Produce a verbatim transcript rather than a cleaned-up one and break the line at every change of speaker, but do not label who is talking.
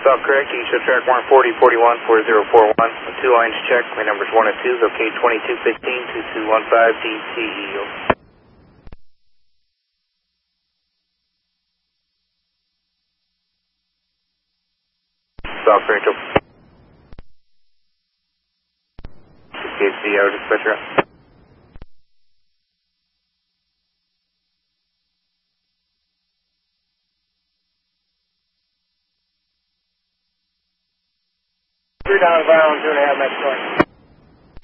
Spell correct, you show track one forty, forty-one, four zero four one. Two lines check, my numbers one and two, locate twenty-two fifteen, two two one five D C E. Spell correct. K C, I would dispatcher. Three down, violent, two and a half, next one.